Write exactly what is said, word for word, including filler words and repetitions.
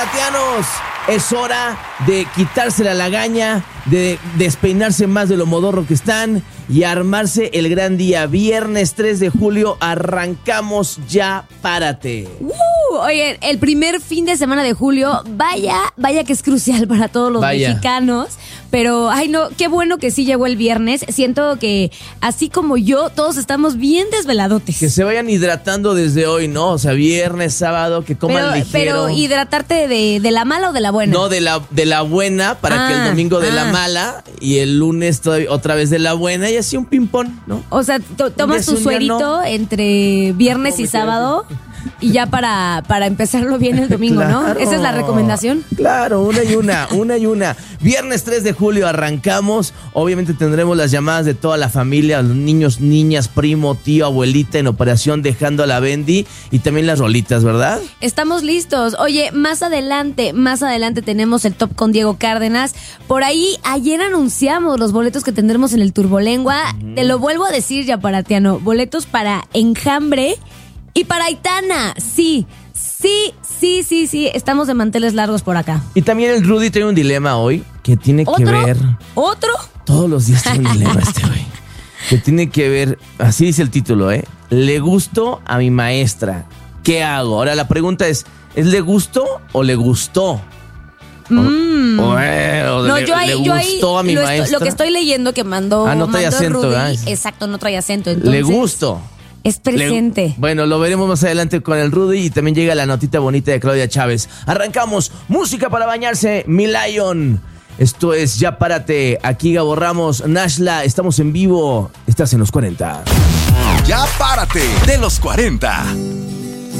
Yaparatianos, es hora de quitarse la lagaña, de despeinarse más de lo modorro que están y armarse el gran día. Viernes tres de julio, arrancamos Ya Párate. Uh, oye, el primer fin de semana de julio, vaya, vaya que es crucial para todos los Vaya. mexicanos. Pero, ay no, qué bueno que sí llegó el viernes. Siento que, así como yo, todos estamos bien desveladotes. Que se vayan hidratando desde hoy, ¿no? O sea, viernes, sábado, que coman pero, ligero. pero hidratarte de, de la mala o de la buena. No, de la, de la buena, para Ah, que el domingo de ah. la mala y el lunes todavía, otra vez de la buena y así un ping-pong, ¿no? O sea, to- tomas día tu sí, un día suerito no. entre viernes No, y me sábado y ya para, para empezarlo bien el domingo, ¿no? Claro. Esa es la recomendación. Claro, una y una, una y una. Viernes tres de julio arrancamos. Obviamente tendremos las llamadas de toda la familia, los niños, niñas, primo, tío, abuelita en operación dejando a la Bendy y también las rolitas, ¿verdad? Estamos listos. Oye, más adelante, más adelante tenemos el top con Diego Cárdenas. Por ahí, ayer anunciamos los boletos que tendremos en el Turbolengua. Uh-huh. Te lo vuelvo a decir, Yaparatiano. Boletos para Enjambre y para Aitana. Sí, sí, sí, sí, sí. Estamos de manteles largos por acá. Y también el Rudy tiene un dilema hoy que tiene que ¿Otro? ver... ¿Otro? Todos los días tiene un dilema este hoy. Que tiene que ver, así dice el título, ¿eh? Le gustó a mi maestra. ¿Qué hago? Ahora la pregunta es, ¿es le gustó o le gustó? Mm. O, o, eh, o No, le, yo ahí, le yo gustó ahí a mi lo, maestra. esto- lo que estoy leyendo que mandó, Ah, no trae mandó acento, Rudy, ¿verdad? exacto, no trae acento. Entonces, Le gusto. Es presente. Le- bueno, lo veremos más adelante con el Rudy y también llega la notita bonita de Claudia Chávez. Arrancamos, música para bañarse, Mi Lion. Esto es Ya Párate, aquí Gabo Ramos, Nashla, estamos en vivo, estás en los cuarenta. Ya Párate, de los cuarenta.